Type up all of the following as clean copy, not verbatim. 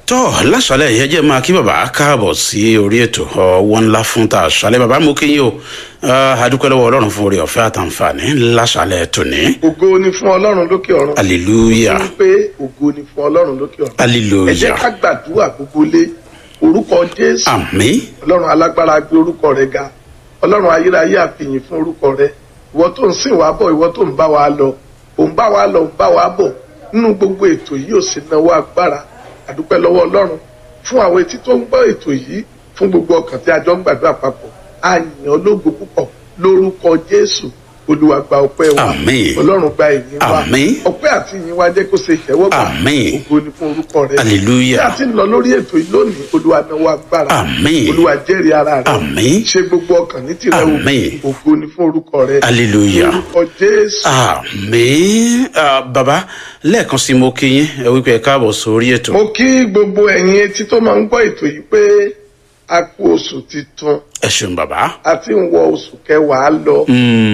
tó láṣálẹ́ yẹn jẹ́ máa kí bàbá káàbọ̀ sí orí ètò ọwọ́ ńlá fún ta àṣálẹ́ bàbá mo kí yín o adúpẹ́ lọ́wọ́ ọlọ́run fún oore ọ̀fẹ́ àtàǹfààní láṣálẹ́ tòní. ògo ni fún ọlọ́run lókè ọ̀run. hallelujah. ó ní pé ògo ni fún ọlọ́run lókè ọ̀run. hallelujah. ẹ jẹ́ ká gbàdúrà gbogbo lé orúkọ jésù. àmín. ọlọ́run alágbára gbé orúkọ rẹ ga. ọlọ́run ayérayé àfihàn fún orúkọ rẹ. ìwọ tó ń sìn wá bọ̀ ìwọ tó ń bá wa lọ ò ń bá wa lọ ò ń bá wa bọ̀ nínú gbogbo ètò yìí ò sì náwó agbára. àdúpẹ́ lọ́wọ́ ọlọ́run fún àwọn etí tó ń gbọ́ ètò yìí fún gbogbo ọkàn tí a jọ ń gbàdúrà papọ̀ a yìn ọ́ lógo púpọ̀ lórúkọ jésù olúwa gba ọpẹ́ wa àmín. ọlọ́run gba ìyìn wa àmín. ọpẹ́ àti ìyìn wa jẹ́ kó ṣe ìtẹ́wọ́gbà àmín. ògo ni fún orúkọ rẹ hallelujah. bí a ti ń lọ lórí ètò yìí lónìí olúwa náwó agbára àmín. olúwa jẹ́rìí ara rẹ àmín. ṣe gbogbo ọkàn ní tìrẹ àmín. ògo ni fún orúkọ rẹ hallelujah. orúkọ jésù. àmín. bàbá lẹ́ẹ̀kan sí mo kí yín ẹ wípé ẹ káàbọ̀ sórí ètò. mo kí gbogbo ẹ̀yin etí tó máa ń gbọ́ ètò yìí pé a kú oṣù titun ẹ ṣeun bàbá. a ti ń wọ oṣù kẹwàá lọ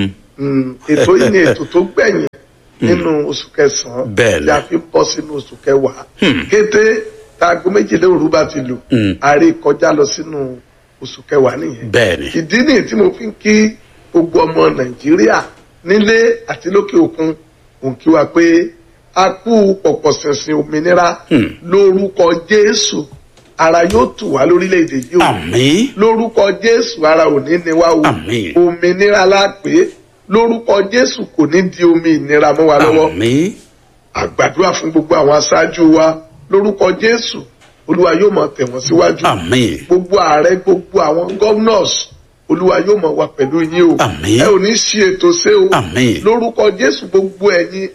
ètò yìí ni ètò tó gbẹ̀yìn nínú oṣù kẹsàn-án Bẹ́ẹ̀ni. tí a fi ń bọ́ sínú oṣù kẹwàá kété táago méjìlá òru bá ti lù àárẹ̀ kọjá lọ sínú oṣù kẹwàá nìyẹn bẹ́ẹ̀ni. ìdí nìyí tí mo fi ń kí gbogbo ọmọ nàìjíríà nílé àti lókè òkun òun kí wa pé a kú pọ̀pọ̀ ṣẹ̀ṣìn òmìnira lórúkọ jésù ara yóò tù wá lórílẹ̀‐èdè yìí o àmín. lórúkọ jésù ara ò ní ní wá o Àmín. òmìnira lápè lórúkọ jésù kò ní di omi ìnira mọ́ wa lọ́wọ́ àmín. àgbàdúrà fún gbogbo àwọn aṣáájú wa lórúkọ jésù olúwa yóò máa tẹ̀ wọ́n síwájú àmín. gbogbo ààrẹ gbogbo àwọn governors olúwa yóò máa wà pẹ̀lú yín o Àmín. ẹ ò ní ṣe ètò ṣe o Àmín. lórúkọ jésù gbogbo ẹ̀yin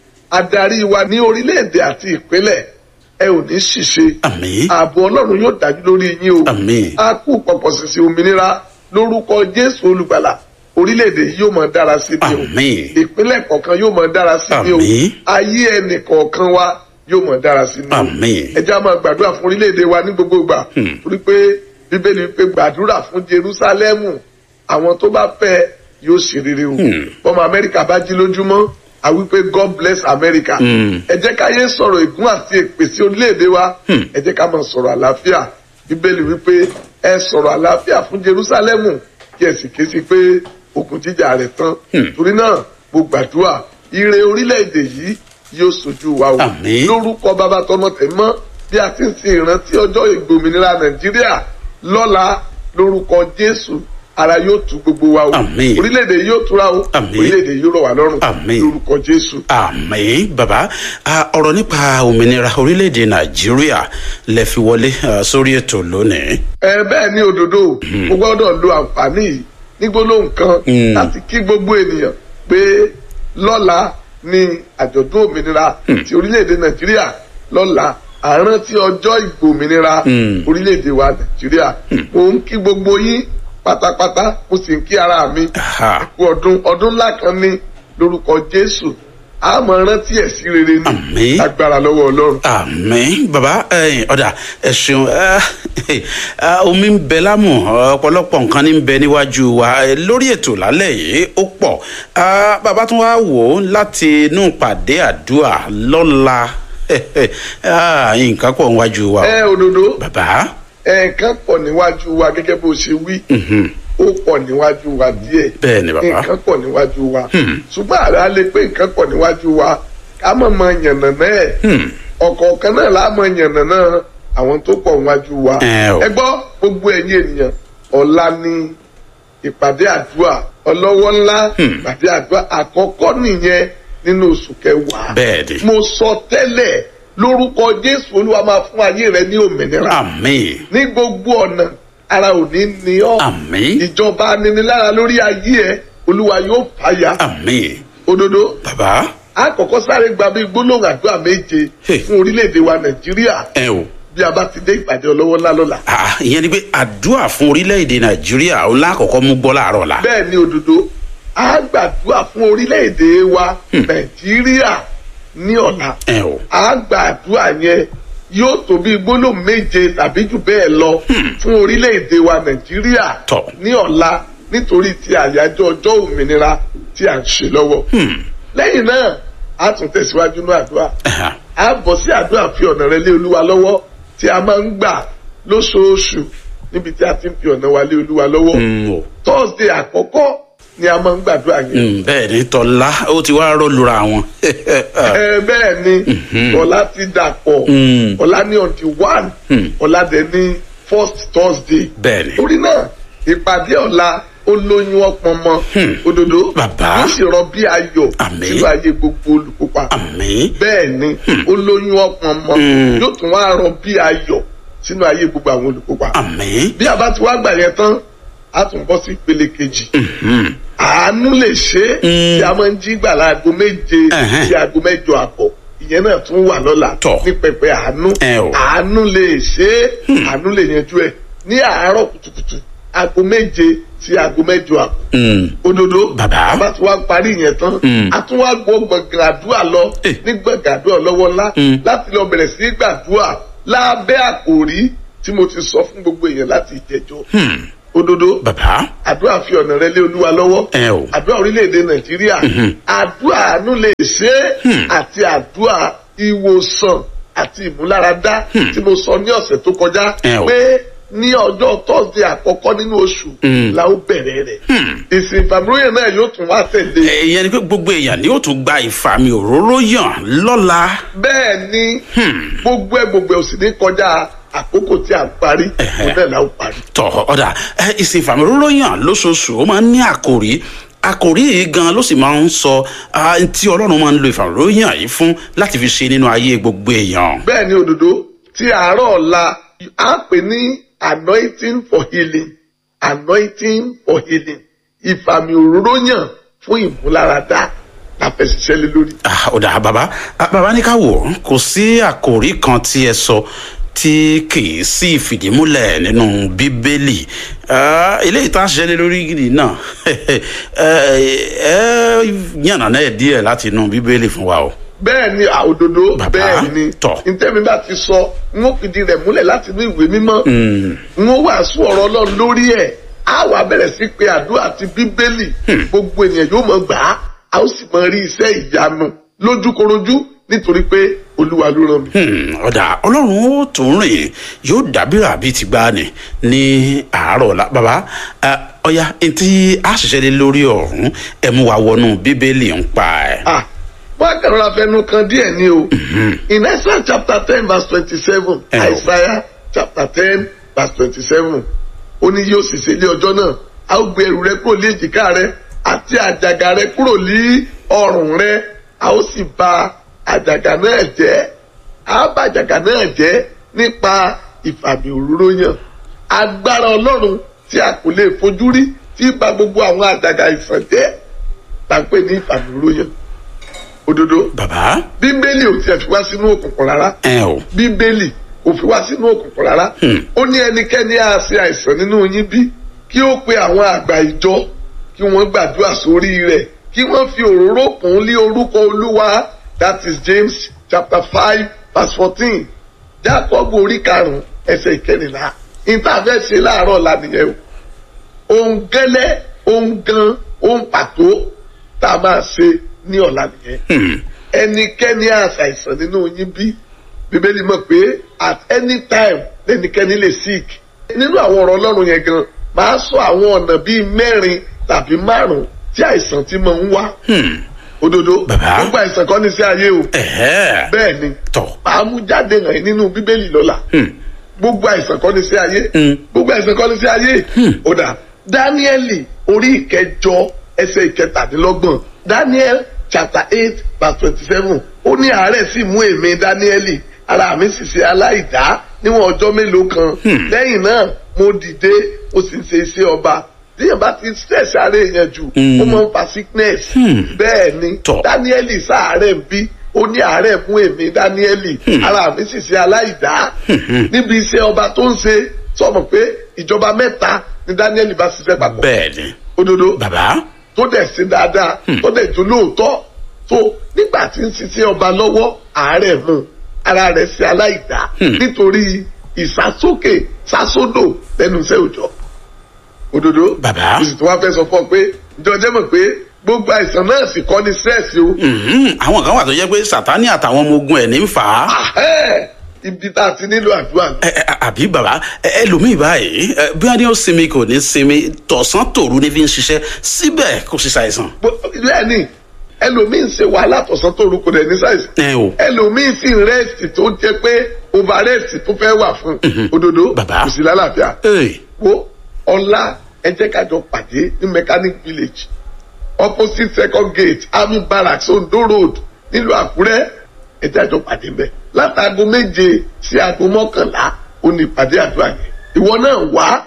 adarí wa ní orílẹ̀-èdè àti ìpínlẹ̀ ẹ ò ní ṣìṣe àmín. ààbò ọlọ́run yóò dájú lórí yín o àmín. a kú pọ̀pọ̀ ṣìṣe òmìnira lórúkọ jésù olùgbàlà orílẹ̀-èdè yìí yóò máa dára sí ni o àmín. ìpínlẹ̀ kọ̀ọ̀kan yóò máa dára sí ni o Àmín. ayé ẹnì kọ̀ọ̀kan wa yóò máa dára sí ni o àmín. ẹ jẹ́ á máa gbàdúrà fún orílẹ̀-èdè wa ní gbogbo ìgbà torí pé bíbélì wípé gbàdúrà fún jerúsálẹ́mù àwọn tó bá fẹ́ yóò ṣe rere o bọ́mọ amẹ́ríkà bá jí lójúmọ́ a wípé God bless America ẹ jẹ́ ká yé sọ̀rọ̀ ègún àti èpè sí orílẹ̀-èdè wa ẹ jẹ́ ká máa sọ̀rọ̀ àlàáfíà bíbélì wípé ẹ sọ̀rọ̀ àlàáfíà fún jerúsálẹ́mù kí ẹ sì ké sí pé ogun jíjà rẹ̀ tán torí náà mo gbàdúrà ire orílẹ̀-èdè yìí yóò sojú wa o Àmín. lórúkọ bàbá tọmọ tẹ̀mọ́ bí a ti ń sin ìrántí ọjọ́ ìgbòmìnira nàìjíríà lọ́la lórúkọ jésù ara yóò tu gbogbo wa o Àmín. orílẹ̀-èdè yóò túra o Àmín. orílẹ̀-èdè yóò rọ̀ wá lọ́rùn Àmín. lórúkọ jésù. àmín. bàbá ọ̀rọ̀ nípa òmìnira orílẹ̀-èdè nàìjíríà lẹ fi wọlé sórí ètò lónìí. bẹ́ẹ̀ ni òdodo mo gbọ́dọ̀ lo àǹfààní yìí ní gbólóhùn kan láti kí gbogbo ènìyàn pé lọ́la ni àjọ̀dún òmìnira ti orílẹ̀-èdè nàìjíríà lọ́la àrántí ọjọ́ ìgbòmìnira orílẹ̀-èdè wa nàìjíríà mo ń kí gbogbo yín pátápátá mo sì ń kí ara mi Aha. kú ọdún ńlá kan ní lórúkọ jésù a máa rántí ẹ̀ sí rere ní Àmín. agbára lọ́wọ́ ọlọ́run. àmín. bàbá ọ̀dà ẹ ṣeun omi ń bẹ lámù ọ̀pọ̀lọpọ̀ nǹkan ní ń bẹ níwájú wa lórí ètò lálẹ́ yìí ó pọ̀ bàbá tún wá wò ó láti inú pàdé àdúrà lọ́la nǹkan pọ̀ níwájú wa o. òdodo bàbá. nǹkan pọ̀ níwájú wa gẹ́gẹ́ bó ṣe wí ó pọ̀ níwájú wa díẹ̀ bẹ́ẹ̀ ni bàbá. nǹkan pọ̀ níwájú wa ṣùgbọ́n àrà lè pé nǹkan pọ̀ níwájú wa ká mọ̀ mọ yànnàná ẹ̀ ọ̀kọ̀ọ̀kan náà lá mọ̀ yànnàná àwọn tó pọ̀ níwájú wa o. ẹ gbọ́ gbogbo ẹ̀yin ènìyàn ọ̀la ni ìpàdé àdúrà ọlọ́wọ́ ńlá ìpàdé àdúrà àkọ́kọ́ nìyẹn nínú oṣù kẹwàá bẹ́ẹ̀ ni. mo sọ tẹ́lẹ̀ lórúkọ jésù olúwa máa fún ayé rẹ ní òmìnira àmín. ní gbogbo ọ̀nà ara ò ní ní ọ́ àmín. ìjọba aninilára lórí ayé ẹ olúwa yóò fàyà àmín. òdodo bàbá. àkọ́kọ́ sáré gba bí gbólóhùn àdúrà méje Hey. fún orílẹ̀-èdè wa nàìjíríà ẹ o. bí a bá ti dé ìpàdé ọlọ́wọ́ ńlá lọ́la. ìyẹn ni pé àdúrà fún orílẹ̀-èdè nàìjíríà ó lákọ̀ọ́kọ́ mú gbọ́ láàárọ̀ la. bẹ́ẹ̀ ni òdodo a gbàdúrà fún orílẹ̀-èdè wa nàìjíríà ní ọ̀la ẹ o. a gbàdúrà yẹn yóò tó bí gbólóhùn méje tàbí jù bẹ́ẹ̀ lọ fún orílẹ̀-èdè wa nàìjíríà Tọ́. ní ọ̀la nítorí ti àyájọ́ ọjọ́ òmìnira tí a ń ṣe lọ́wọ́. lẹ́yìn náà a tún tẹ̀síwájú ní àdúrà a bọ̀ sí àdúrà fi ọ̀nà rẹ lé olúwa lọ́wọ́ tí a máa ń gbà lóṣooṣù níbi tí a ti ń fi ọ̀nà wa lé Olúwa lọ́wọ́. Thursday àkọ́kọ́ ni a máa ń gbàdúrà yẹn. bẹ́ẹ̀ ni tọ́lá ó ti wá rọ́lùra wọn. bẹ́ẹ̀ ni ọ̀la ti dàpọ̀ ọ̀la ní on the 1 ọ̀la dẹ̀ ní first Thursday. bẹ́ẹ̀ ni. torí náà ìpàdé ọ̀la ó lóyún ọpọmọ òdodo bàbá ó sì rọ bí ayọ̀ sínú ayé gbogbo olùkópa. bẹ́ẹ̀ ni ó lóyún ọpọmọ yóò tún wá rọ bí ayọ̀ sínú ayé gbogbo àwọn olùkópa. bí a bá ti wá gbà yẹn tán a tún bọ́ sí ìpele kejì. àánú lè ṣe é tí a máa ń jí gbà láago 7 sí aago 8 àbọ̀ ìyẹn náà tún wà lọ́la ní pẹpẹ àánú. àánú lè ṣe é àánú lè yanjú ẹ̀ ní àárọ̀ kùtùkùtù aago 7 sí aago 8 àbọ̀. òdodo bàbá tí wàá parí yẹn tán a tún wá gbọ́ gbọ̀ngàn àdúrà lọ ní gbọ̀ngàn àdúrà lọ́wọ́ ńlá láti lọ bẹ̀rẹ̀ sí gbàdúrà lábẹ́ àkòrí tí mo ti sọ fún gbogbo èèyàn láti ìjẹjọ́. òdodo àdúrà fi ọ̀nà rẹ lé Olúwa lọ́wọ́ àdúrà orílẹ̀-èdè Nàìjíríà àdúrà àánú lè ṣe àti àdúrà ìwòsàn àti ìmúláradá tí mo sọ ní ọ̀sẹ̀ tó kọjá pé ní ọjọ́ Thursday àkọ́kọ́ nínú oṣù la ó bẹ̀rẹ̀ rẹ̀. ìsìn ìfàmìlóyè náà yóò tún wá tẹ̀lé. ìyẹn ni pé gbogbo èèyàn ni yóò tún gba ìfàmì òróró yàn lọ́la. bẹ́ẹ̀ ni gbogbo ẹ̀ ò sì ní kọjá àkókò tí a parí mo náà la ó parí. tọ́ ọ̀dà ìsìn ìfàmì òróró yàn lóṣooṣù ó máa ń ní àkòrí yìí gan ló sì máa ń sọ tí Ọlọ́run máa ń lo ìfàmì òróró yàn yìí fún láti fi ṣe nínú ayé gbogbo èèyàn. bẹ́ẹ̀ ni òdodo tí àárọ̀ ọ̀la a pè ní anointing for healing ìfàmì òróró yàn fún ìmúláradá la fẹ́ ṣiṣẹ́ lé lórí. ọ̀dà bàbá ní ká wò kò sí àkòrí kan tí ẹ sọ tí kìí sí ìfìdímúlẹ̀ nínú Bíbélì eléyìí tá a ṣiṣẹ́ lé lórí gidi náà yànnà náà díẹ̀ láti inú Bíbélì fún wa o. bẹ́ẹ̀ ni òdodo bẹ́ẹ̀ ni ntẹ́mi bá ti sọ n ó fìdí rẹ̀ múlẹ̀ láti inú ìwé mímọ́ n ó wàásù ọ̀rọ̀ Ọlọ́run lórí ẹ̀ á wà bẹ̀rẹ̀ sí pé àdúrà àti Bíbélì gbogbo ènìyàn yóò mọ̀ gbà á ó sì mọ̀ rí iṣẹ́ ìyanu lójúkorojú nítorí pé Olúwa ló rán mi. ọ̀dà Ọlọ́run ó tún rìn yóò dàbíra bíi ti gbá ni ní àárọ̀ ọ̀la bàbá ọ̀ya ntí a ṣiṣẹ́ lé lórí ọ̀hún ẹ̀ mú wa wọnú Bíbélì ń pa ẹ̀. wọ́n kàn rọra fẹnu kan díẹ̀ ni o. in Isaiah chapter 10 verse 27 Isaiah chapter 10 verse 27 ó ní yóò sì ṣe ní ọjọ́ náà a ó gbé ẹrù rẹ kúrò ní èjìká rẹ àti àjàgà rẹ kúrò ní ọrùn rẹ a ó sì bà àjàgà náà jẹ́ a bá àjàgà náà jẹ́ nípa ìfàmì òróró yàn agbára Ọlọ́run tí a kò lè fojú rí tí bà gbogbo àwọn àjàgà ìsàn jẹ́ tá a pè ní ìfàmì òróró yàn. òdodo bàbá Bíbélì ò tiẹ̀ fi wá sínú òkùnkùn rárá. Bíbélì kò fi wá sínú òkùnkùn rárá. ó ní ẹnikẹ́ni á ṣe àìsàn nínú yín bí kí ó pe àwọn àgbà ìjọ kí wọ́n gbàdúrà sórí rẹ̀ kí wọ́n fi òróró kùn lé orúkọ Olúwa that is James chapter 5 verse 14 Jacob orí 5 ẹsẹ̀ 14. ìtàfẹ́ ṣe láàárọ̀ lánìyẹn o ohun gẹ́lẹ́ ohun gan ohun pàtó tá a máa ṣe ní ọ̀la nìyẹn. ẹnikẹ́ni àṣàìsàn nínú yín bí Bíbélì mọ̀ pé at any time lẹ́nikẹ́ni lè sick. nínú àwọn ọ̀rọ̀ Ọlọ́run yẹn gan máa sọ àwọn ọ̀nà bíi 4 tàbí 5 tí àìsàn ti máa ń wá. òdodo gbogbo àìsàn kọ́ ní sí ayé o. bẹ́ẹ̀ ni máa mú jáde hàn nínú Bíbélì lọ́la. gbogbo àìsàn kọ́ ní sí ayé. gbogbo àìsàn kọ́ ní sí ayé. ó dà Dáníẹ́lì orí 9 ẹsẹ̀ 17. Daniel chapter 8 verse 27 ó ní àárẹ̀ sì mú èmi Dáníẹ́lì ara mi sì ṣe aláìdá níwọ̀n ọjọ́ mélòó kan lẹ́yìn náà mo dìde mo sì ń ṣe iṣẹ́ ọba. díẹ̀ bá ti stress ara èèyàn jù ó máa ń fa sickness. bẹ́ẹ̀ ni Dáníẹ́lì sáàárẹ̀ ń bí ó ní àárẹ̀ mú èmi Dáníẹ́lì ara mi sì ṣe aláìdá níbi iṣẹ́ ọba tó ń ṣe sọmọ pé ìjọba 3 ni Dáníẹ́lì bá ṣiṣẹ́ papọ̀. bẹ́ẹ̀ni òdodo bàbá tó dẹ̀ sí dáadáa tó dẹ̀ tó lóòótọ́ tó nígbà tí ń ṣiṣẹ́ ọba lọ́wọ́ àárẹ̀ mú ara rẹ̀ ṣe aláìdá nítorí ìsásókè sásódò lẹ́nu iṣẹ́ òòjọ́. òdodo bàbá mo sì tún wá fẹ́ sọ fún ọ pé ìjọba mọ̀ pé gbogbo àìsàn náà sì kọ́ ní stress o. àwọn kan wà tó jẹ́ pé Sátánì àtàwọn ọmọ ogun ẹ̀ ní ń fà á. ibi tá a ti nílò àdúrà ni. àbí bàbá ẹlòmíì báyìí bí wọn ní ó sinmi kò ní sinmi tọ̀sán tòru ní fi ń ṣiṣẹ́ síbẹ̀ kò sí ṣàìsàn. bẹ́ẹ̀ ni ẹlòmíì ń ṣe wàhálà tọ̀sán tòru kò dẹ̀ ní ṣàìsàn. ẹlòmíì sì ń rẹ́ẹ̀sì tó jẹ́ pé overrest tó fẹ́ wà fún òdodo kò sí lálàáfíà. wo ọlá ẹ jẹ́ ká jọ pàdé ní mechanic village opposite second gate army barracks Ondo road nílùú Àkúrẹ́ ẹ jẹ́ àjọ pàdé mbẹ̀ látago 7 sí aago 11 ó ní ìpàdé àdúrà yẹn. ìwọ náà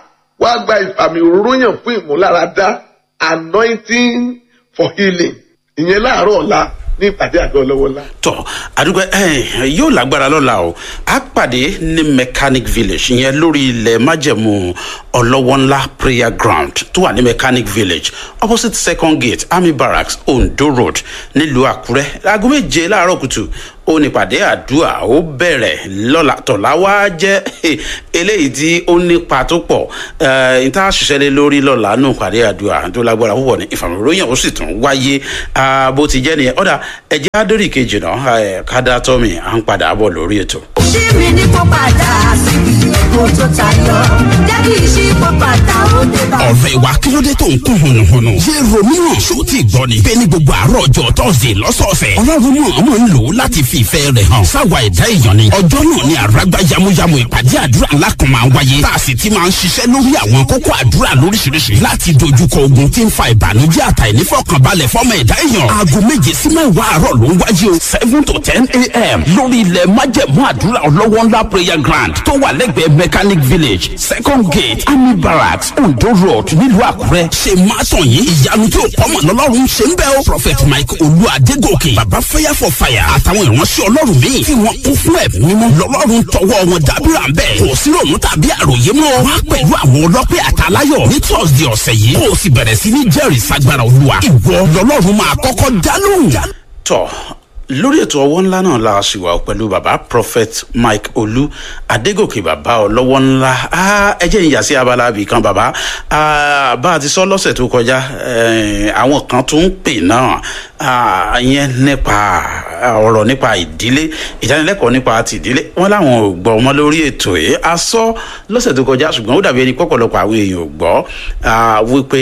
wá gba ìfàmì òróró yàn fún ìmúláradá anointing for healing ìyẹn láàárọ̀ ọ̀la ní ìpàdé àdúrà lọ́wọ́ ńlá. tọ àdúgbò yóò lágbára lọ́la o a pàdé ní mechanic village ìyẹn lórí ilẹ̀ májẹ̀mú ọlọ́wọ́ ńlá prayer ground tó wà ní mechanic village opposite second gate army barracks Ondo road nílùú Àkúrẹ́ aago 7 láàárọ̀ kùtù ó ní pàdé àdúrà ó bẹ̀rẹ̀ lọ́la tọ̀la wá jẹ́ eléyìí tí ó nípa tó pọ̀ níta ṣiṣẹ́ lé lórí lọ́la nù pàdé àdúrà tó lágbára púpọ̀ ní ìfàmìlóyìn ó sì tún wáyé bó ti jẹ́ nìyẹn ọ̀dà ẹ̀jẹ̀ adórí kejì náà kádà tọ́mì à ń padà bọ̀ lórí ètò. ṣí mi ní kó padà síbi èkó tó tayọ jẹ́ kí ṣí kó padà ó dé bá. ọ̀rẹ́ wa kí ló dé tó ń kún hùnùhùnù. ṣé romeo ṣó ti gbọ́ ni. bẹ́ẹ̀ ni gbogbo àárọ̀ ọjọ́ tọ́sídẹ̀ẹ́ lọ́sọ̀ọ̀sẹ̀. ọlọ́run náà máa ń lò ó láti fi ìfẹ́ rẹ̀ hàn. sáwa ẹ̀dá èèyàn ni. ọjọ́ náà ni àràgbá yamuyamu ìpàdé àdúrà ńlá kan máa ń wáyé. tá a sì ti máa ń ṣiṣẹ́ lórí àwọn kókó àdúrà lóríṣiríṣi. láti dojúkọ ogun tí ń fa ìbànújẹ́ àtàìnífọ̀kànbalẹ̀ fọ́mọ ẹ̀dá èèyàn. aago 7 sí 10 àárọ̀ ló ń wáyé o. 7 to 10 a.m. lórí ilẹ̀ májẹ̀mú àdúrà ọlọ́wọ́ ńlá prayer ground tó wà lẹ́gbẹ̀ẹ́ mechanic village second gate army barracks Ondo road nílùú Àkúrẹ́. ṣe máa tàn yín ìyanu tí ò kọ́mọ̀ lọ́lọ́run ṣe ń bẹ́ o. prophet Mike Olú Adégòkè baba fire for fire àtàwọn ìránṣẹ́ ọlọ́run míì tí wọ́n kún fún ẹ̀mí mímọ́ lọ́lọ́run tọwọ́ wọn dábìrà ń bẹ̀. kò sí ròmù tàbí àròyé mọ́. wá pẹ̀lú àwọn ọlọ́pẹ́ àtàláyọ̀ ní Thursday ọ̀sẹ̀ yìí. kó o sì bẹ̀rẹ̀ sí ní jẹ́rìí sagbára Olúwa. ìwọ lọ́lọ́run máa kọ́kọ́ dá lóhùn. tọ́ lórí ètò ọwọ́ ńlá náà la sì wà pẹ̀lú bàbá prophet Mike Olú Adégòkè bàbá ọlọ́wọ́ ńlá ẹ jẹ́ ìyà sí abala abì kan bàbá bá a ti sọ lọ́sẹ̀ tó kọjá àwọn kan tó ń pè náà ìyẹn nípa ọ̀rọ̀ nípa ìdílé ìdánilẹ́kọ̀ọ́ nípa ti ìdílé wọn láwọn ò gbọ́ ọmọ lórí ètò yìí a sọ lọ́sẹ̀ tó kọjá ṣùgbọ́n ó dàbí ẹni pọ̀pọ̀lọpọ̀ àwọn èèyàn ò gbọ́ wípé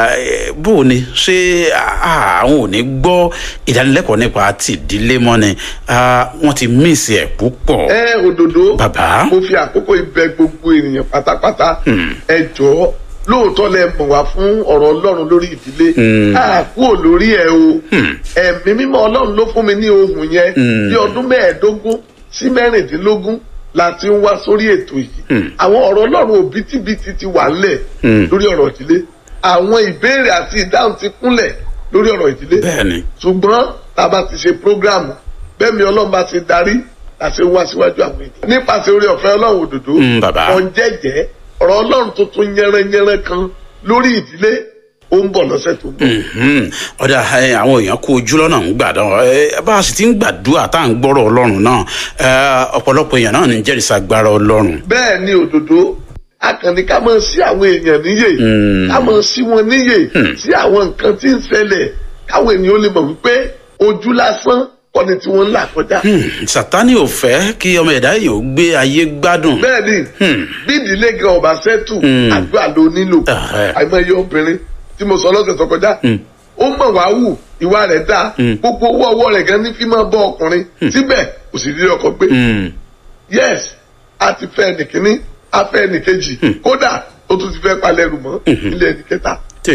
bó o ní ṣé àwọn ò ní gbọ́ ìdánilẹ́kọ̀ọ́ nípa ti ìdílé mọ́ ni wọ́n ti mísì ẹ̀ púpọ̀. òdodo bàbá mo fi àkókò ibẹ̀ gbogbo ènìyàn pátápátá ẹ jọ̀ọ́ lóòótọ́ lẹ mọ̀ wá fún ọ̀rọ̀ Ọlọ́run lórí ìdílé kúrò lórí ẹ o ẹ̀mí mímọ́ Ọlọ́run ló fún mi ní ohùn yẹn bí ọdún 15 sí 16 la ti ń wá sórí ètò yìí àwọn ọ̀rọ̀ Ọlọ́run òbítíbitì ti wà ńlẹ̀ lórí ọ̀rọ̀ ìdílé àwọn ìbéèrè àti ìdáhùn ti kúnlẹ̀ lórí ọ̀rọ̀ ìdílé ṣùgbọ́n tá a bá ti ṣe prógráàmù bẹ́ẹ̀ mi Ọlọ́run bá ti darí àti wá síwájú àwọn ènìyàn nípasẹ̀ orí ọ̀fẹ́ Ọlọ́run òdòdó ọ̀njẹ́jẹ́ ọ̀rọ̀ Ọlọ́run tuntun yẹrẹyẹrẹ kan lórí ìdílé ó ń bọ̀ lọ́sẹ̀ tó ń bọ̀. ọ̀dà àwọn èèyàn kú ojú lọ́nà ń gbàdán bá a sì ti ń gbàdúrà tá à ń gbọ́rọ̀ Ọlọ́run náà ọ̀pọ̀lọpọ̀ èèyàn náà ní jẹ́rìí sagbára Ọlọ́run. bẹ́ẹ̀ ni òdòdó akànnì ká máa sí àwọn èèyàn níyè ká máa sí wọn níyè sí àwọn nǹkan tí ń ṣẹlẹ̀ káwọn ènìyàn ó lè mọ̀ wípé ojú lásán kọ́ni tí wọ́n ń là kọjá. Sátánì ò fẹ́ kí ọmọ ẹ̀dá èèyàn ó gbé ayé gbádùn. bẹ́ẹ̀ni bí ìdílé gan ọba sẹ́tù àdúrà ló nílò àìmọye obìnrin tí mo sọ lọ́sẹ̀ tó kọjá ó mọ̀ wá wù ìwà rẹ̀ dáa gbogbo owó ọwọ́ rẹ̀ gan ní fi máa bọ́ ọkùnrin síbẹ̀ kò sì rí ọkọ gbé. yes a ti fẹ́ ẹnìkíní a fẹ́ ẹnìkejì kódà ó tún ti fẹ́ palẹ̀ rù mọ́ ilé ẹnìkẹta.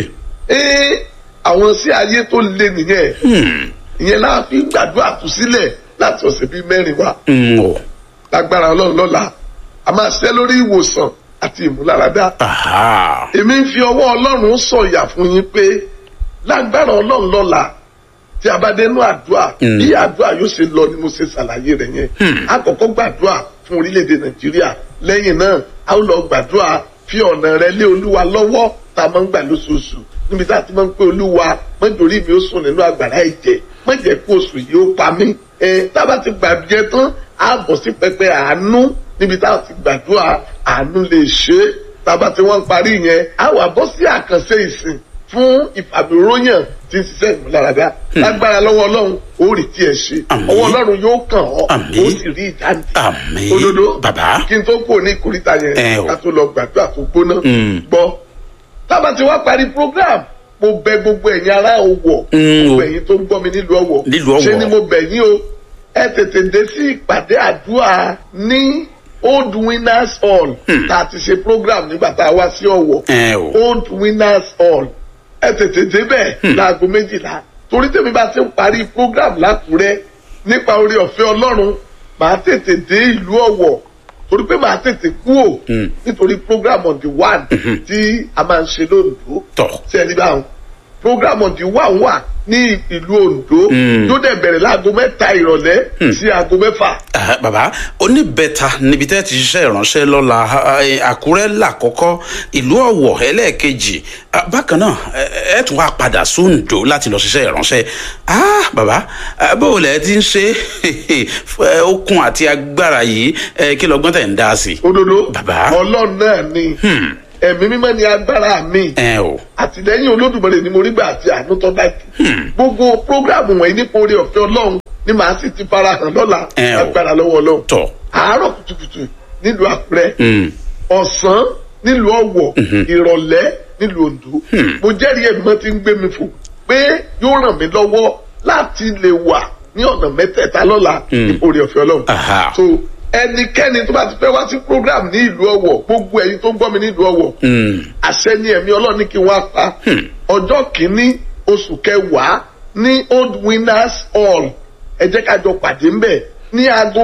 àwọn sí ayé tó le nìyẹn ìyẹn láà fi gbàdúrà tú sílẹ̀ láti ọ̀sẹ̀ bíi 4 wá. lágbára Ọlọ́run lọ́la a máa ṣiṣẹ́ lórí ìwòsàn àti ìmúláradá. èmi ń fi ọwọ́ Ọlọ́run sọ̀yà fún yín pé lágbára Ọlọ́run lọ́la tí a bá dénú àdúrà bí àdúrà yóò ṣe lọ ni mo ṣe ṣàlàyé rẹ̀ yẹn. a kọ́kọ́ gbàdúrà fún orílẹ̀-èdè Nàìjíríà lẹ́yìn náà a ó lọ gbàdúrà fi ọ̀nà rẹ lé Olúwa lọ́wọ́ tá a máa ń gbà lóṣooṣù níbi tá a ti máa ń pé Olúwa mọ́jọ́rí mi ó sùn nínú àgbàrá ẹ̀jẹ̀ má jẹ́ kó oṣù yìí ó pa mí. tábà ti gbàdúrà tán á bọ̀ sí pẹpẹ àánú níbi tá a ti gbàdúrà àánú lè ṣe é. tábà tí wọ́n ń parí yẹn á wà bọ́ sí àkànṣe ìsìn fún ìfàmìróyàn tí ń ṣiṣẹ́ ìmúláradá lágbára lọ́wọ́ ọlọ́run ó rí tí ẹ ṣe ọwọ́ ọlọ́run yóò kàn ọ́ ó sì rí ìdáǹdè òdodo kí n tó kú ní ìkórìtà yẹn ká tó lọ gbàdúrà tó gbóná gbọ́ tábà tí wọ́n parí program mo bẹ̀ gbogbo ẹ̀yin ará Ọ̀wọ̀ gbogbo ẹ̀yin tó ń gbọ́ mi nílùú Ọ̀wọ̀ ṣé ni mo bẹ̀ yín o ẹ tètè dé sí ìpàdé àdúrà ní Old Winners Hall tá a ti ṣe program nígbà tá a wá sí Ọ̀wọ̀ Old Winners Hall ẹ tètè débẹ̀ láago 12 torí tèmi bá ti ń parí program l'Ákúrẹ́ nípa oore ọ̀fẹ́ Ọlọ́run màá tètè dé ìlú Ọ̀wọ̀ torí pé màá tètè kú ò nítorí program on the 1 tí a máa ń ṣe lóńdó sí ẹni báwọn program on the 1 wà ní ìlú Oǹdó yóò dẹ̀ bẹ̀rẹ̀ láago 3 ìrọ̀lẹ́ sí aago 6. Bàbá oníbẹ̀ta níbi tẹ́ ti ṣiṣẹ́ ìránṣẹ́ lọ́la Àkúrẹ́ làkọ́kọ́ ìlú Ọ̀wọ̀ ẹlẹ́ẹ̀kejì bákan náà ẹ tún wá padà sóńdó láti lọ ṣiṣẹ́ ìránṣẹ́ bàbá bó lẹ̀ ti ń ṣe okun àti agbára yìí kí lọ́gbọ́n tẹ̀ ń dá sí. òdodo bàbá Ọlọ́run náà ni ẹ̀mí mímọ́ ni agbára mi àtìlẹ́yìn Olódùmarè ni mo rí gbà àti àánú tó dájú gbogbo prógráàmù wọ̀nyí nípa oore ọ̀fẹ́ Ọlọ́run ni màá sì ti farahàn lọ́la agbára lọ́wọ́ Ọlọ́run àárọ̀ kùtùkùtù nílùú Àkúrẹ́ ọ̀sán nílùú Ọ̀wọ̀ ìrọ̀lẹ́ nílùú Oǹdó mo jẹ́rìí ẹ̀mí mọ́ ti ń gbé mi fò pé yóò ràn mí lọ́wọ́ láti lè wà ní ọ̀nà mẹ́tẹ̀ẹ̀ta lọ́la nípa oore ọ̀fẹ́ Ọlọ́run so ẹnikẹ́ni tó bá ti fẹ́ wá sí program ní ìlú Ọ̀wọ̀ gbogbo ẹ̀yin tó ń gbọ́ mi ní ìlú Ọ̀wọ̀ àṣẹ ni ẹ̀mí Ọlọ́run ní kí wọ́n á pa ọjọ́ kìíní oṣù kẹwàá ní Old Winners Hall ẹ jẹ́ ká jọ pàdé ńbẹ̀ ní aago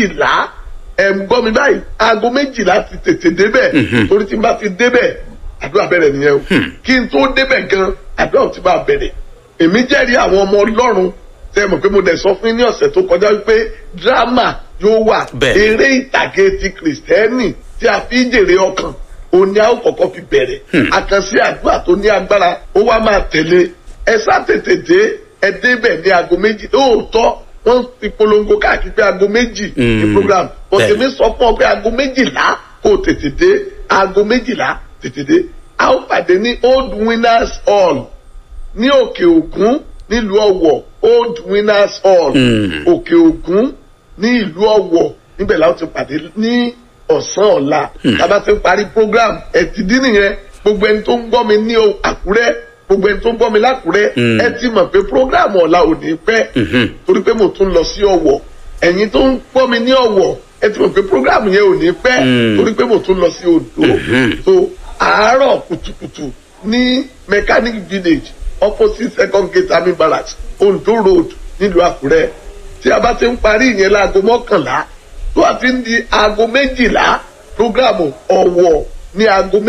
12 gbọ́ mi báyìí aago 12 ti tètè débẹ̀ torí tí n bá ti débẹ̀ àdúrà bẹ̀rẹ̀ nìyẹn o kí n tó débẹ̀ gan àdúrà ti bá bẹ̀rẹ̀ èmi jẹ́rìí àwọn ọmọ Ọlọ́run tẹ́ mọ̀ pé mo dẹ̀ sọ fún yín ní ọ̀sẹ̀ tó kọjá wípé drama yóò wà eré ìtàgé ti kìrìsìtẹ́nì tí a fi jèrè ọkàn òní a ó kọ́kọ́ fi bẹ̀rẹ̀ àkànṣe àdúrà tó ní agbára ó wá máa tẹ̀lé ẹ sá tètè dé ẹ débẹ̀ ní aago 2 lóòótọ́ wọ́n fi polongo káàkiri pé aago 2 ní program ọ̀sẹ̀ mi sọ fún ọ pé aago 12 kó tètè dé aago 12 tètè dé a ó pàdé ní Old Winners Hall ní Òkè Ògún nílùú Ọ̀wọ̀ Old Winners Hall Òkè Ògún ní ìlú Ọ̀wọ̀ níbẹ̀ la ó ti pàdé ní ọ̀sán ọ̀la tábà ti parí program ẹ ti dín nìyẹn gbogbo ẹni tó ń gbọ́ mi ní Àkúrẹ́ gbogbo ẹni tó ń gbọ́ mi l'Ákúrẹ́ ẹ ti mọ̀ pé program ọ̀la ò ní pẹ́ torí pé mo tún lọ sí Ọ̀wọ̀ ẹ̀yin tó ń gbọ́ mi ní Ọ̀wọ̀ ẹ ti mọ̀ pé program yẹn ò ní pẹ́ torí pé mo tún lọ sí Oǹdó so àárọ̀ kùtùkùtù ní Mechanic Village opposite Second Gate Army Barracks Oǹdó Road nílùú Àkúrẹ́ tí a bá ti ń parí ìyẹn láago 11 tó a ti ń di aago 12 programu Ọ̀wọ̀ ní aago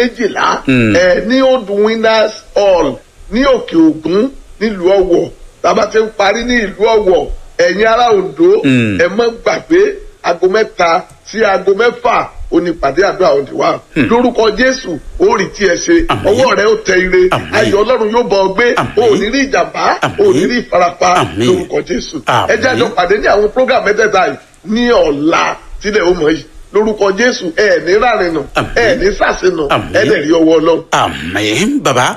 12 ní Old Winners Hall ní Òkè Ògún nílùú Ọ̀wọ̀ tá a bá ti ń parí ní ìlú Ọ̀wọ̀ ẹ̀yin ará Oǹdó ẹ má gbàgbé aago 3 sí aago 6 onípàdé àdúrà òdì wa lórúkọ Jésù ó rí tí ẹ ṣe ọwọ́ rẹ ó tẹ ire ayọ̀ Ọlọ́run yóò bọ̀ gbé ó ní rí ìjàmbá ó ní rí ìfarapa lórúkọ Jésù ẹ jẹ́ àjọ pàdé ní àwọn program mẹ́tẹ̀ẹ̀ta yìí ní ọ̀la tílẹ̀ ó mọ̀ yìí lórúkọ Jésù ẹ ní rárínà ẹ ní sàṣìnà ẹ lè rí ọwọ́ Ọlọ́run. àmín bàbá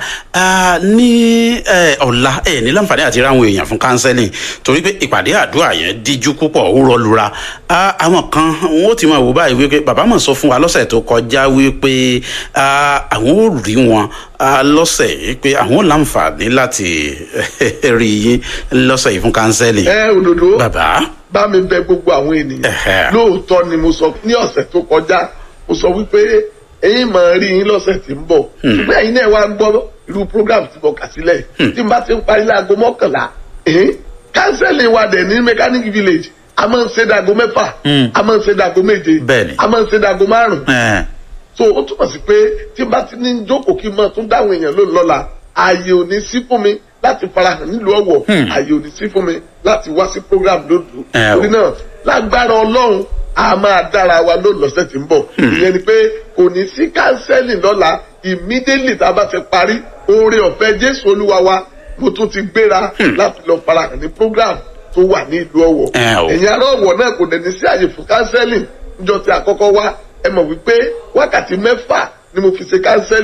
ní ọ̀la ẹ ní láǹfààní àti ráwọn èèyàn fún kánsẹ́lì torí pé ìpàdé àdúrà yẹn díjú púpọ̀ ó rọlura àwọn kan wọn ó ti máa wò báyìí wípé bàbá mọ̀ sọ fún wa lọ́sẹ̀ tó kọjá wípé àwọn ò rí wọn lọ́sẹ̀ yìí pé àwọn ò láǹfààní láti rí yín lọ́sẹ̀ yìí fún kánsẹ́lì. òdodo bàbá bá mi bẹ̀ gbogbo àwọn ènìyàn lóòótọ́ ni mo sọ ní ọ̀sẹ̀ tó kọjá mo sọ wípé ẹ̀yin máa rí yín lọ́sẹ̀ tí ń bọ̀ ṣùgbọ́n ẹ̀yin náà wá gbọ́ irú program tí mo kà sílẹ̀ tí n bá ti ń parí láago 11 kánsẹ́lì wa dẹ̀ ní Mechanic Village a máa ń ṣe dago 6 a máa ń ṣe dago 7 a máa ń ṣe dago 5 so ó túmọ̀ sí pé tí n bá ti ní jókòó kí n máa tún dáhùn èèyàn lọ́la ààyè ò ní sí fún mi láti farahàn nílùú Ọ̀wọ̀ ààyè ò ní sí fún mi láti wá sí program lódò torí náà lágbára Ọlọ́run a máa dára wa lọ́sẹ̀ tí ń bọ̀ ìyẹn ni pé kò ní sí kánsẹ́lì lọ́la immediately tá a bá ti parí oore ọ̀fẹ́ Jésù Olúwa wa mo tún ti gbéra láti lọ farahàn ní program tó wà ní ìlú Ọ̀wọ̀ ẹ̀yin ará Ọ̀wọ̀ náà kò dẹ̀ ní sí àyè fún kánsẹ́lì níjọ́ tí àkọ́kọ́ wá ẹ mọ̀ wípé wákàtí 6 ni mo fi ṣe kánsẹ́lì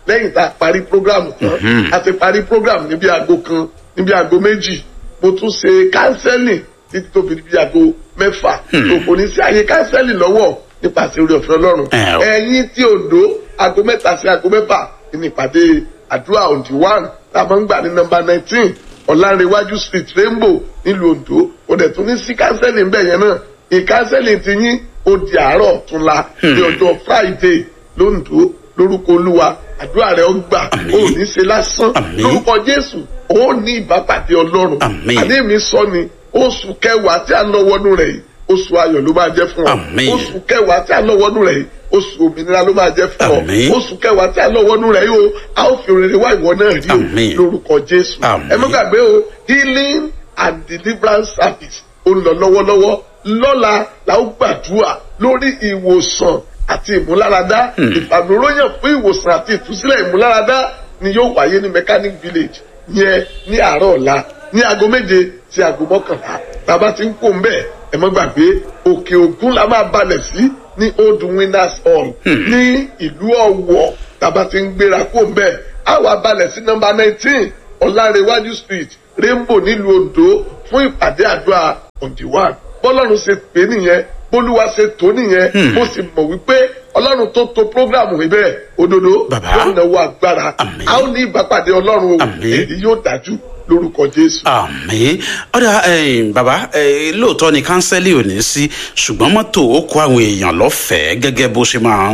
lẹ́yìn tá a parí program tán a ti parí program níbi aago kan níbi aago méjì mo tún ṣe counseling títí tó fi níbi aago mẹ́fà tó kò ní sí àyè counseling lọ́wọ́ nípasẹ̀ orí ọ̀fẹ́ Ọlọ́run ẹ̀yin tí Oǹdó aago mẹ́ta sí aago mẹ́fà ní ìpàdé àdúrà on the 1 tá a máa ń gbà ní nọ́mbà 19 Ọ̀lànrewájú street Rainbow nílùú Oǹdó ó dẹ̀ tún ní sí counseling bẹ́ẹ̀ yẹn náà ìcounseling ti yín ó di àárọ̀ ọ̀túnla ní ọjọ́ Friday lóńdó lórúkọ Olúwa àdúrà rẹ̀ ó gbà ó ní ṣe lásán lórúkọ Jésù ó ní ìbápàdé Ọlọ́run àní mi sọ ni oṣù kẹwàá tí a lọ wọnú rẹ̀ yìí oṣù ayọ̀ ló máa jẹ́ fún ọ oṣù kẹwàá tí a lọ wọnú rẹ̀ yìí oṣù òmìnira ló máa jẹ́ fún ọ oṣù kẹwàá tí a lọ wọnú rẹ̀ yìí o a ó fi òrèrè wá ìwọ náà rí o lórúkọ Jésù ẹ má gbàgbé o healing and deliverance service ó ń lọ lọ́wọ́lọ́wọ́ lọ́la la ó gbàdúrà lórí ìwòsàn àti ìmúláradá ìfàmìróyàn fún ìwòsàn àti ìtúsílẹ̀ ìmúláradá ni yóò wáyé ní mechanic village yẹn ní àárọ̀ ọ̀la ní aago 7 sí aago 11 tàbá ti ń kó ń bẹ́ẹ̀ ẹ má gbàgbé Òkè Ògùn la máa balẹ̀ sí ní Old Winners Hall ní ìlú Ọ̀wọ̀ tàbá ti ń gbéra kó ń bẹ́ẹ̀ á wà balẹ̀ sí nọ́mbà 19 Ọ̀lànrewájú street Rainbow nílùú Oǹdó fún ìpàdé àdúrà on the 1 bọ́lọ́run ṣe pé nìyẹn bólúwa ṣe tó nìyẹn mo sì mọ̀ wípé Ọlọ́run tó to programu yìí bẹ́ẹ̀ òdodo yóò náwó agbára a ó ní ìbápàdé Ọlọ́run o èyí yóò dájú lórúkọ Jésù. àmín ọ̀dà bàbá lóòótọ́ ni kánsẹ́lì ò ní sí ṣùgbọ́n mọ́tò ó kó àwọn èèyàn lọ́fẹ̀ẹ́ gẹ́gẹ́ bó ṣe máa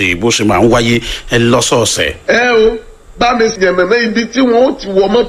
ń wáyé lọ́sọ̀ọ̀sẹ̀. O bá mi yànnàná ibi tí wọn ó ti wọ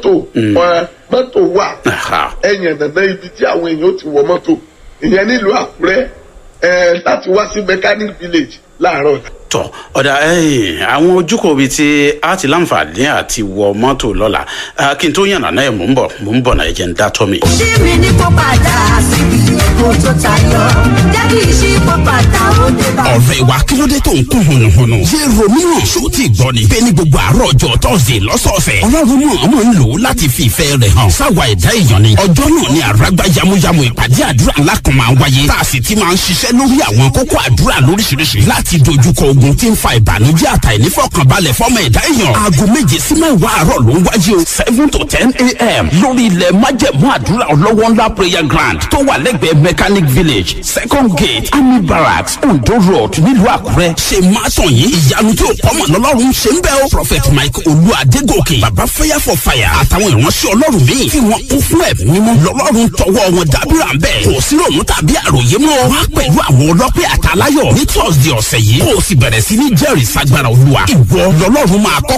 mọ́tò wà yànnàná ibi tí àwọn èèyàn ó ti wọ mọ́tò ìyẹn nílùú Àkúrẹ́ láti wá sí mechanic village láàárọ̀. tọ ọ̀dà àwọn ojúkò bíi ti a ti láǹfààní àti wọ mọ́tò lọ́la kí n tó yànnà náà mò ń bọ̀ náà ẹ̀jẹ̀ ń dá tọ́ mi. ṣí mi ní kó padà síbi èkó tó tayọ jẹ́ kí ṣí kó padà ó dé bá. ọ̀rẹ́ wa kí ló dé tó ń kún hùnùhùnù. ṣé romeo ṣó ti gbọ́ ni. bẹ́ẹ̀ ni gbogbo àárọ̀ ọjọ́ tọ́sídẹ̀ẹ́ lọ́sọ̀ọ̀sẹ̀. Ọlọ́run mọ̀ ń lò ó láti fi ìfẹ́ rẹ̀ hàn. sáwa ẹ̀dá èèyàn ni. ọjọ́ náà ni àràgbá yamuyamu ìpàdé àdúrà ńlá kan máa ń wáyé. tá a sì ti máa ń ṣiṣẹ́ lórí àwọn kókó àdúrà lóríṣiríṣi. láti dojúkọ ogun tí ń fa ìbànújẹ́ àtàìnífọ̀kànbalẹ̀ fọ́mọ ẹ̀dá èèyàn. aago 7 sí 10 àárọ̀ ló ń wáyé o. 7 to 10 a.m. lórí ilẹ̀ májẹ̀mú àdúrà ọlọ́wọ́ ńlá prayer ground tó wà lẹ́gbẹ̀ẹ́ mechanic village second gate army barracks Ondo road nílùú Àkúrẹ́. ṣe máa tàn yín ìyanu tí ò kọ́mọ̀ lọ́lọ́run ṣe ń bẹ́ o. prophet Mike Olú Adégòkè baba fire for fire àtàwọn ìránṣẹ́ Ọlọ́run míì tí wọ́n kún fún ẹ̀mí mímọ́ lọ́lọ́run tọwọ́ wọn dábìrà ń bẹ̀. kò sí ròmù tàbí àròyé mọ́. wá pẹ̀lú àwọn ọlọ́pẹ́ àtàláyọ̀ ní Thursday ọ̀sẹ̀ yìí. kó o sì bẹ̀rẹ̀ sí ní jẹ́rìí sagbára Olúwa. ìwọ lọ́lọ́run máa kọ́